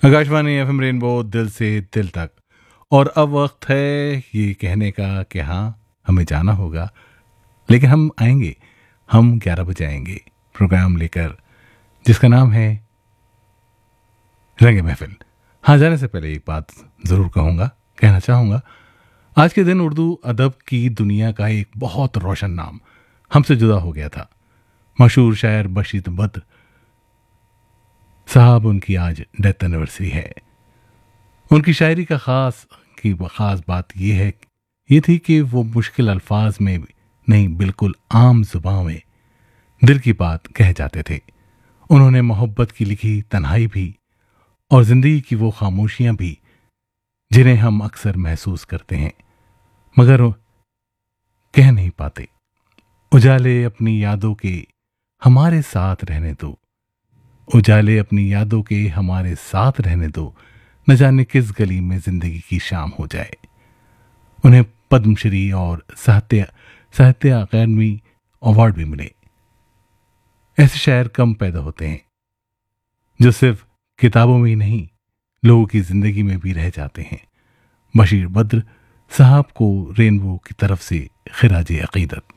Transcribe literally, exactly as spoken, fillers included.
Akashvani F M rainbow दिल से दिल तक। और अब वक्त है ये कहने का कि हाँ, हमें जाना होगा, लेकिन हम आएंगे। हम ग्यारह बजे आएंगे प्रोग्राम लेकर जिसका नाम है रंगे महफिल। हाँ, जाने से पहले एक बात ज़रूर कहूँगा कहना चाहूँगा। आज के दिन उर्दू अदब की दुनिया का एक बहुत रोशन नाम हमसे जुदा हो गया था। मशहूर शायर बशीर बद्र साहब, उनकी आज डेथ एनिवर्सरी है। उनकी शायरी का ख़ास की ख़ास बात यह है ये थी कि वो मुश्किल अल्फाज में नहीं, बिल्कुल आम ज़ुबान में दिल की बात कह जाते थे। उन्होंने मोहब्बत की लिखी तन्हाई भी और ज़िंदगी की वो खामोशियाँ भी जिन्हें हम अक्सर महसूस करते हैं मगर कह नहीं पाते। उजाले अपनी यादों के हमारे साथ रहने दो, उजाले अपनी यादों के हमारे साथ रहने दो, न जाने किस गली में जिंदगी की शाम हो जाए। उन्हें पद्मश्री और साहित्य साहित्य अकादमी अवार्ड भी मिले। ऐसे शायर कम पैदा होते हैं जो सिर्फ किताबों में ही नहीं, लोगों की जिंदगी में भी रह जाते हैं। बशीर बद्र साहब को रेनबो की तरफ से खिराज अकीदत।